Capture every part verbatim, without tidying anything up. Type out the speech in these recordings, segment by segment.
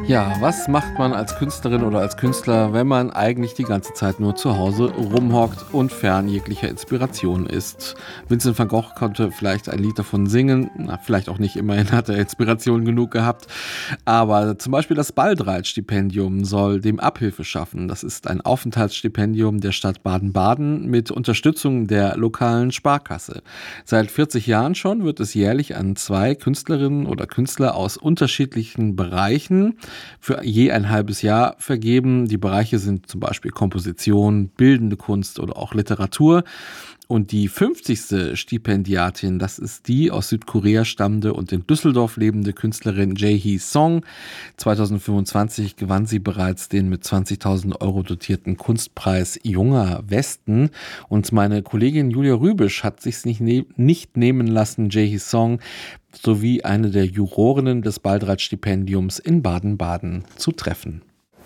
Ja, was macht man als Künstlerin oder als Künstler, wenn man eigentlich die ganze Zeit nur zu Hause rumhockt und fern jeglicher Inspiration ist? Vincent van Gogh konnte vielleicht ein Lied davon singen, na, vielleicht auch nicht, immerhin hat er Inspiration genug gehabt. Aber zum Beispiel das Baldraidt-Stipendium soll dem Abhilfe schaffen. Das ist ein Aufenthaltsstipendium der Stadt Baden-Baden mit Unterstützung der lokalen Sparkasse. Seit vierzig Jahren schon wird es jährlich an zwei Künstlerinnen oder Künstler aus unterschiedlichen Bereichen für je ein halbes Jahr vergeben. Die Bereiche sind zum Beispiel Komposition, bildende Kunst oder auch Literatur. Und die fünfzigste Stipendiatin, das ist die aus Südkorea stammende und in Düsseldorf lebende Künstlerin Jae-hee Song. zweitausendfünfundzwanzig gewann sie bereits den mit zwanzigtausend Euro dotierten Kunstpreis Junger Westen. Und meine Kollegin Julia Rübisch hat sich's nicht, ne- nicht nehmen lassen, Jae-hee Song sowie eine der Jurorinnen des Baldraidt-Stipendiums in Baden-Baden zu treffen.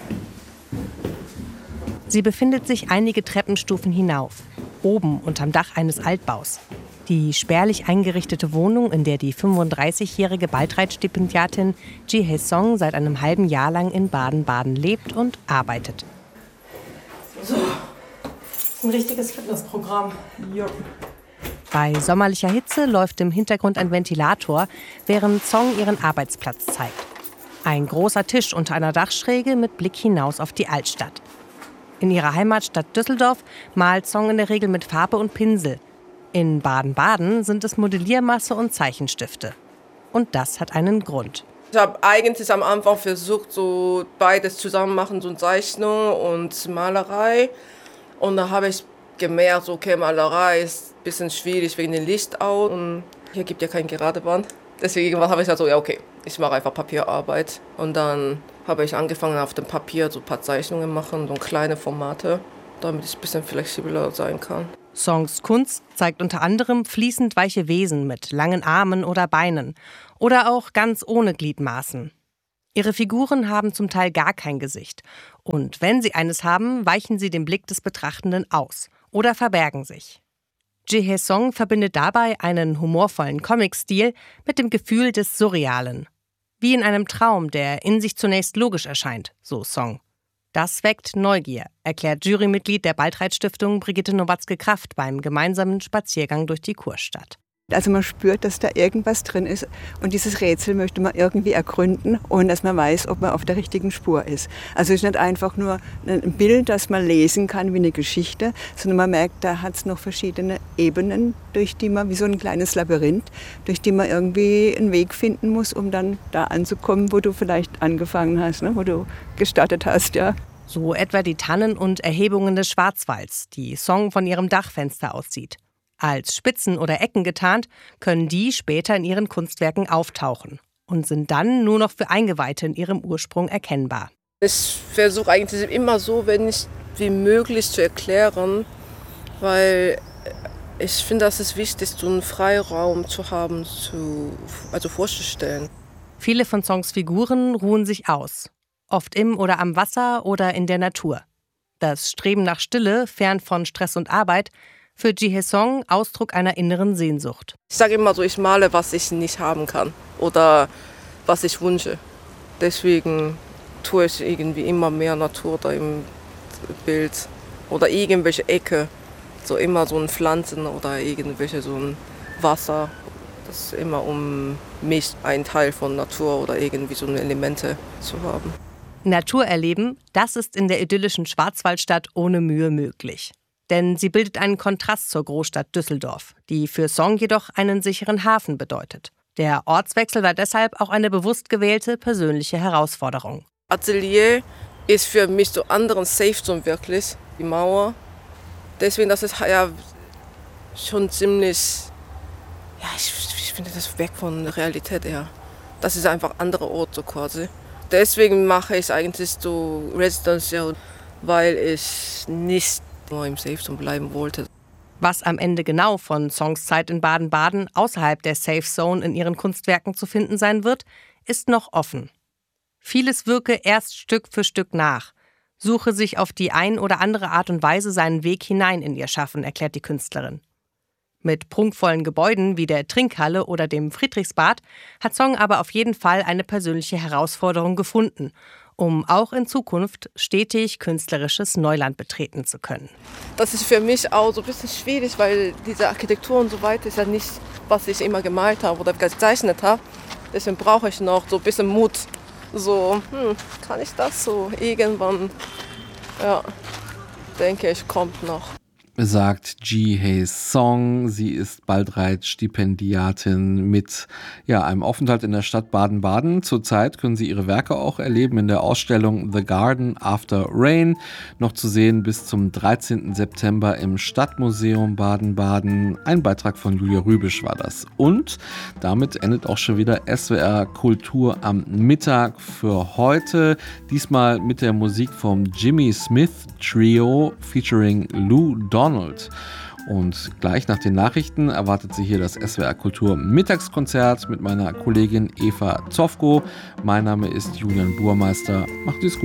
Sie befindet sich einige Treppenstufen hinauf, oben unterm Dach eines Altbaus. Die spärlich eingerichtete Wohnung, in der die fünfunddreißigjährige Baldraidt-Stipendiatin Jae-hee Song seit einem halben Jahr lang in Baden-Baden lebt und arbeitet. So, das ist ein richtiges Fitnessprogramm. Jo. Bei sommerlicher Hitze läuft im Hintergrund ein Ventilator, während Song ihren Arbeitsplatz zeigt. Ein großer Tisch unter einer Dachschräge mit Blick hinaus auf die Altstadt. In ihrer Heimatstadt Düsseldorf malt Song in der Regel mit Farbe und Pinsel. In Baden-Baden sind es Modelliermasse und Zeichenstifte. Und das hat einen Grund. Ich habe eigentlich am Anfang versucht, so beides zusammen machen, so Zeichnung und Malerei. Und da habe ich gemerkt, okay, Malerei ist ein bisschen schwierig wegen dem Licht auch. Und hier gibt ja keine gerade Wand. Deswegen habe ich gesagt, so, ja okay, ich mache einfach Papierarbeit. Und dann habe ich angefangen, auf dem Papier so ein paar Zeichnungen machen, so kleine Formate, damit ich ein bisschen flexibler sein kann. Songs Kunst zeigt unter anderem fließend weiche Wesen mit langen Armen oder Beinen oder auch ganz ohne Gliedmaßen. Ihre Figuren haben zum Teil gar kein Gesicht. Und wenn sie eines haben, weichen sie dem Blick des Betrachtenden aus oder verbergen sich. Jae-hee Song verbindet dabei einen humorvollen Comic-Stil mit dem Gefühl des Surrealen. Wie in einem Traum, der in sich zunächst logisch erscheint, so Song. Das weckt Neugier, erklärt Jurymitglied der Baldraidt-Stiftung Brigitte Nowatzke-Kraft beim gemeinsamen Spaziergang durch die Kurstadt. Also man spürt, dass da irgendwas drin ist und dieses Rätsel möchte man irgendwie ergründen, ohne dass man weiß, ob man auf der richtigen Spur ist. Also es ist nicht einfach nur ein Bild, das man lesen kann wie eine Geschichte, sondern man merkt, da hat es noch verschiedene Ebenen, durch die man, wie so ein kleines Labyrinth, durch die man irgendwie einen Weg finden muss, um dann da anzukommen, wo du vielleicht angefangen hast, ne? Wo du gestartet hast, ja. So etwa die Tannen und Erhebungen des Schwarzwalds, die Song von ihrem Dachfenster aussieht. Als Spitzen oder Ecken getarnt, können die später in ihren Kunstwerken auftauchen und sind dann nur noch für Eingeweihte in ihrem Ursprung erkennbar. Ich versuche eigentlich immer so wenig wie möglich zu erklären, weil ich finde, das ist wichtig, so einen Freiraum zu haben, zu, also vorzustellen. Viele von Songs Figuren ruhen sich aus, oft im oder am Wasser oder in der Natur. Das Streben nach Stille, fern von Stress und Arbeit, für Jae-hee Song Ausdruck einer inneren Sehnsucht. Ich sage immer so, ich male, was ich nicht haben kann oder was ich wünsche. Deswegen tue ich irgendwie immer mehr Natur da im Bild oder irgendwelche Ecke, so immer so ein Pflanzen oder irgendwelche so ein Wasser. Das ist immer, um mich ein Teil von Natur oder irgendwie so Elemente zu haben. Natur erleben, das ist in der idyllischen Schwarzwaldstadt ohne Mühe möglich. Denn sie bildet einen Kontrast zur Großstadt Düsseldorf, die für Song jedoch einen sicheren Hafen bedeutet. Der Ortswechsel war deshalb auch eine bewusst gewählte persönliche Herausforderung. Atelier ist für mich so anderen Safe Zone wirklich, die Mauer. Deswegen, das ist ja schon ziemlich, ja, ich, ich finde das weg von der Realität eher. Das ist einfach ein anderer Ort so quasi. Deswegen mache ich eigentlich so Residential, weil ich nicht nur im Safe Zone bleiben wollte. Was am Ende genau von Songs Zeit in Baden-Baden außerhalb der Safe Zone in ihren Kunstwerken zu finden sein wird, ist noch offen. Vieles wirke erst Stück für Stück nach, suche sich auf die ein oder andere Art und Weise seinen Weg hinein in ihr Schaffen, erklärt die Künstlerin. Mit prunkvollen Gebäuden wie der Trinkhalle oder dem Friedrichsbad hat Song aber auf jeden Fall eine persönliche Herausforderung gefunden, um auch in Zukunft stetig künstlerisches Neuland betreten zu können. Das ist für mich auch so ein bisschen schwierig, weil diese Architektur und so weiter ist ja nicht, was ich immer gemalt habe oder gezeichnet habe. Deswegen brauche ich noch so ein bisschen Mut. So, hm, kann ich das so irgendwann, ja, denke ich, kommt noch. Sagt Ji-Hae Song. Sie ist Baldraith-Stipendiatin mit ja, einem Aufenthalt in der Stadt Baden-Baden. Zurzeit können Sie ihre Werke auch erleben in der Ausstellung The Garden After Rain. Noch zu sehen bis zum dreizehnten September im Stadtmuseum Baden-Baden. Ein Beitrag von Julia Rübisch war das. Und damit endet auch schon wieder S W R Kultur am Mittag für heute. Diesmal mit der Musik vom Jimmy Smith Trio featuring Lou Donald. Und gleich nach den Nachrichten erwartet Sie hier das S W R Kultur Mittagskonzert mit meiner Kollegin Eva Zofko. Mein Name ist Julian Burmeister. Macht es gut.